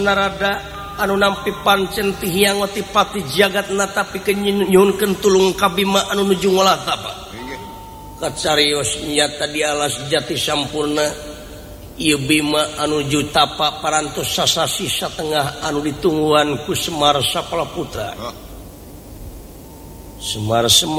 narada anu nampi pancen ti hiang tipati jagatna tapi kenyunkeun tulung kabima anu nuju ngolah tapa kacarios nyata di alas jati sampurna ieu bima anu nuju tapa parantos sasasi satengah anu ditungguan ku Semar Sapala Putra Semar